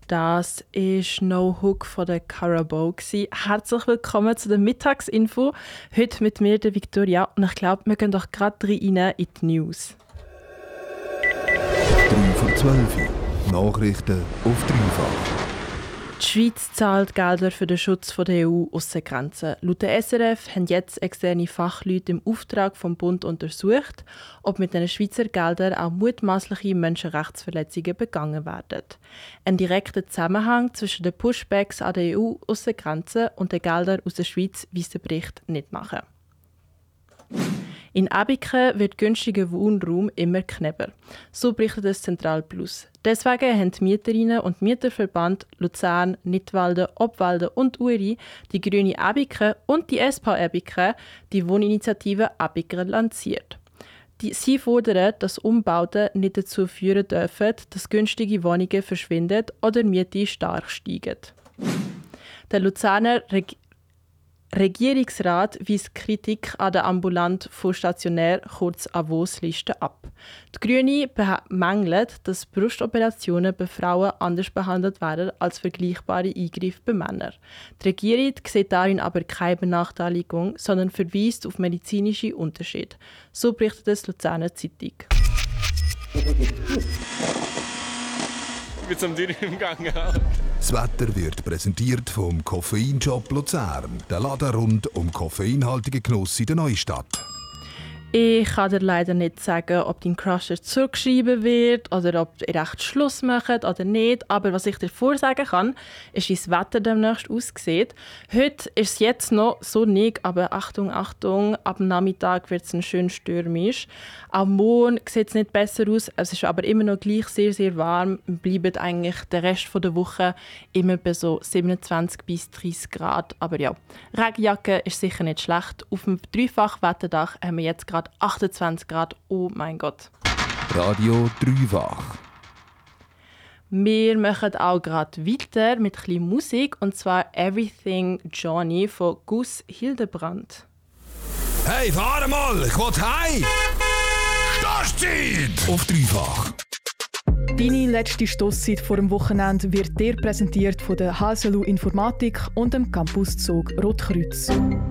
Das war «No Hook» von der Carabao. Herzlich willkommen zu der Mittagsinfo. Heute mit mir, der Victoria. Und ich glaube, wir gehen doch gerade rein in die News. 3 vor 12 Uhr. Nachrichten auf dreifach. Die Schweiz zahlt Gelder für den Schutz der EU-Aussengrenzen. Laut der SRF haben jetzt externe Fachleute im Auftrag vom Bund untersucht, ob mit den Schweizer Geldern auch mutmaßliche Menschenrechtsverletzungen begangen werden. Einen direkten Zusammenhang zwischen den Pushbacks an der EU-Aussengrenzen und den Geldern aus der Schweiz weist der Bericht nicht nach. In Abiken wird günstiger Wohnraum immer knapper. So berichtet es Zentral Plus. Deswegen haben die Mieterinnen und Mieterverband Luzern, Nidwalden, Obwalden und Uri, die Grüne Abiken und die SP Abiken die Wohninitiative Abiken lanciert. Sie fordern, dass Umbauten nicht dazu führen dürfen, dass günstige Wohnungen verschwinden oder Mieten stark steigen. Der Luzerner Regierungsrat weist Kritik an der ambulant von stationär kurz AWOS-Liste ab. Die Grüne bemängelt, dass Brustoperationen bei Frauen anders behandelt werden als vergleichbare Eingriffe bei Männern. Die Regierung sieht darin aber keine Benachteiligung, sondern verweist auf medizinische Unterschiede. So berichtet es die Luzerner Zeitung. Mit zum Dürren im Gang. Das Wetter wird präsentiert vom Koffeinshop Luzern. Der Laden rund um koffeinhaltige Genuss in der Neustadt. Ich kann dir leider nicht sagen, ob dein Crush zurückgeschrieben wird oder ob ihr echt Schluss macht oder nicht. Aber was ich dir vorsagen kann, ist, wie das Wetter demnächst aussieht. Heute ist es jetzt noch sonnig, aber Achtung, Achtung, ab dem Nachmittag wird es schön stürmisch. Am Morgen sieht es nicht besser aus, es ist aber immer noch gleich sehr, sehr warm. Bleibt eigentlich der Rest der Woche immer bei so 27 bis 30 Grad. Aber ja, Regenjacke ist sicher nicht schlecht. Auf dem Dreifach-Wetterdach haben wir jetzt gerade 28 Grad, oh mein Gott. Radio Dreifach. Wir machen auch gerade weiter mit ein bisschen Musik, und zwar «Everything Johnny» von Gus Hildebrand. Hey, fahr mal, ich will heim! Stosszeit! Auf dreifach. Deine letzte Stosszeit vor dem Wochenende wird dir präsentiert von der HSLU Informatik und dem Campuszug Rotkreuz.